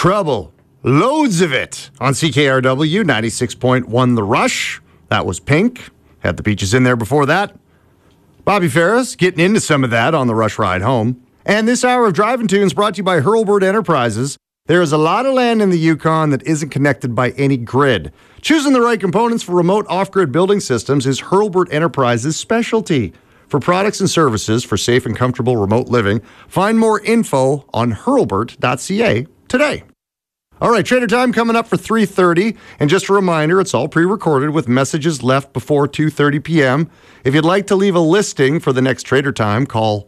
Trouble. Loads of it on CKRW 96.1 The Rush. That was Pink. Had the Peaches in there before that. Bobby Ferris getting into some of that on the Rush Ride Home. And this hour of Driving Tunes brought to you by Hurlburt Enterprises. There is a lot of land in the Yukon that isn't connected by any grid. Choosing the right components for remote off-grid building systems is Hurlburt Enterprises' specialty. For products and services for safe and comfortable remote living, find more info on hurlburt.ca today. All right, Trader Time coming up for 3:30. And just a reminder, it's all pre-recorded with messages left before 2:30 p.m. If you'd like to leave a listing for the next Trader Time, call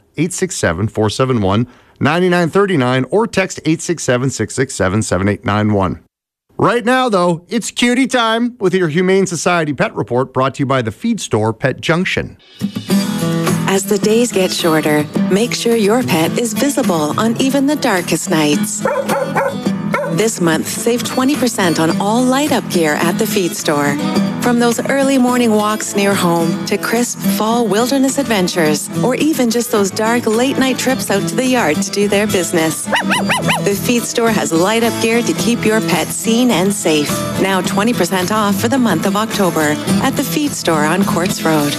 867-471-9939 or text 867-667-7891. Right now, though, it's cutie time with your Humane Society Pet Report brought to you by the feed store Pet Junction. As the days get shorter, make sure your pet is visible on even the darkest nights. This month, save 20% on all light-up gear at the feed store. From those early morning walks near home to crisp fall wilderness adventures, or even just those dark late-night trips out to the yard to do their business. The feed store has light-up gear to keep your pet seen and safe. Now 20% off for the month of October at the feed store on Quartz Road.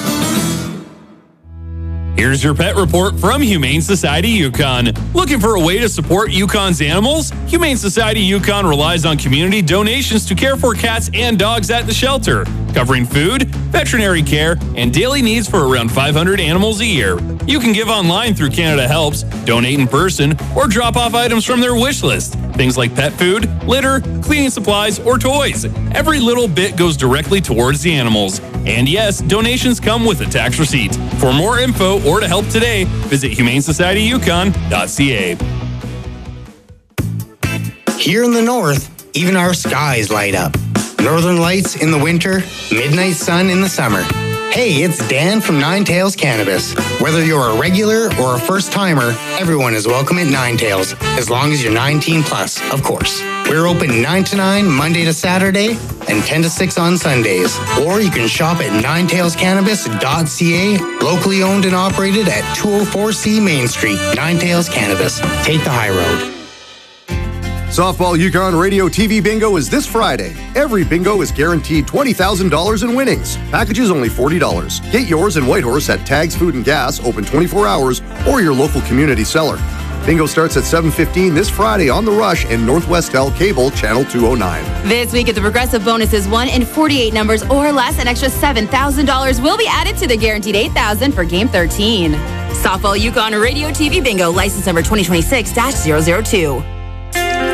Here's your pet report from Humane Society Yukon. Looking for a way to support Yukon's animals? Humane Society Yukon relies on community donations to care for cats and dogs at the shelter, covering food, veterinary care, and daily needs for around 500 animals a year. You can give online through Canada Helps, donate in person, or drop off items from their wish list. Things like pet food, litter, cleaning supplies, or toys. Every little bit goes directly towards the animals. And yes, donations come with a tax receipt. For more info or to help today, visit humanesocietyukon.ca. Here in the north, even our skies light up. Northern lights in the winter, midnight sun in the summer. Hey, it's Dan from Nine Tails Cannabis. Whether you're a regular or a first-timer, everyone is welcome at Nine Tails, as long as you're 19 plus, of course. We're open 9 to 9, Monday to Saturday, and 10 to 6 on Sundays. Or you can shop at ninetailscannabis.ca, locally owned and operated at 204C Main Street. Nine Tails Cannabis. Take the high road. Softball Yukon Radio TV Bingo is this Friday. Every bingo is guaranteed $20,000 in winnings. Packages only $40. Get yours in Whitehorse at Tags Food and Gas, open 24 hours, or your local community cellar. Bingo starts at 7:15 this Friday on The Rush and Northwestel Cable, Channel 209. This week at the Progressive Bonus is 1 in 48 numbers or less. An extra $7,000 will be added to the guaranteed $8,000 for Game 13. Softball Yukon Radio TV Bingo, license number 2026-002.